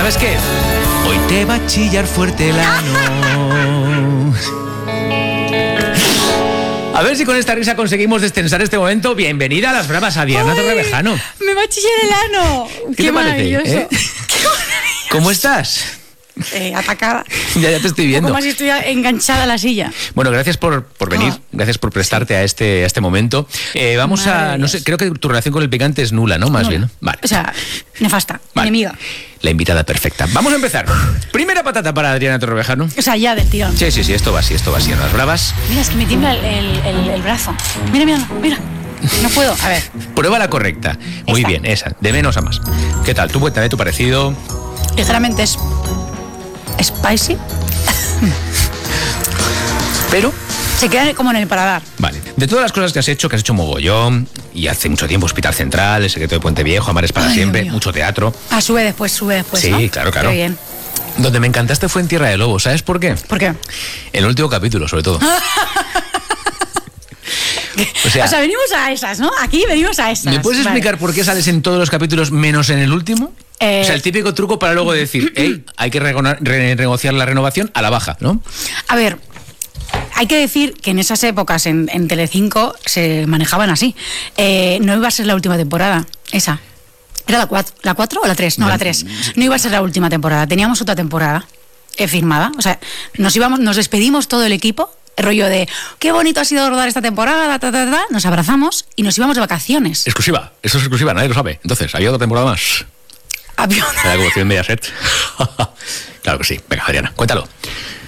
¿sabes qué? Hoy te va a chillar fuerte el ano. A ver si con esta risa conseguimos destensar este momento. Bienvenida a Las Bravas, a Diana Torrevejano. Me va a chillar el ano. ¿Qué te maravilloso. parece, Qué maravilloso. ¿Cómo estás? Atacada. Ya te estoy viendo. Como si estuviera enganchada a la silla. Bueno, gracias por venir, gracias por prestarte a este momento. Vamos a, no sé, creo que tu relación con el picante es nula, ¿no? Más bien, ¿no? Vale. O sea, nefasta, Vale. enemiga. La invitada perfecta. Vamos a empezar. Primera patata para Adriana Torrevejano. O sea, ya del tirón. Sí, esto va así en Las Bravas. Mira, es que me tiembla el brazo. Mira. No puedo, a ver. Prueba la correcta. Muy Esta. bien, esa, de menos a más. ¿Qué tal? Tú cuéntame tu parecido. Ligeramente es spicy. Pero, Se queda como en el paladar. vale, de todas las cosas que has hecho mogollón, y hace mucho tiempo Hospital Central, El secreto de Puente Viejo, Amar es para Ay, siempre, Dios mío. mucho teatro. Ah, sube después, Sí, ¿no? claro. Qué bien. Donde me encantaste fue en Tierra de Lobos, ¿sabes por qué? ¿Por qué? En el último capítulo, sobre todo. O sea, venimos a esas, ¿no? Aquí venimos a esas. ¿me puedes explicar por qué sales en todos los capítulos menos en el último? O sea, el típico truco para luego decir, hey, hay que renegociar la renovación a la baja, ¿no? A ver, hay que decir que en esas épocas en Telecinco se manejaban así. No iba a ser la última temporada, esa. ¿Era la 4 o la 3? No, la 3. No iba a ser la última temporada. Teníamos otra temporada firmada. O sea, nos despedimos todo el equipo. El rollo de, qué bonito ha sido rodar esta temporada, nos abrazamos y nos íbamos de vacaciones. Exclusiva, eso es exclusiva, nadie lo sabe. Entonces, ¿había otra temporada más? Había La devolución Mediaset. Claro que sí. Venga, Adriana, cuéntalo.